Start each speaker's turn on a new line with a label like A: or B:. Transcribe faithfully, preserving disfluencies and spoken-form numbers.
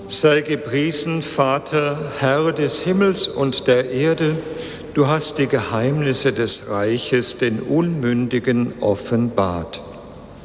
A: Sei gepriesen, Vater, Herr des Himmels und der Erde, du hast die Geheimnisse des Reiches den Unmündigen offenbart.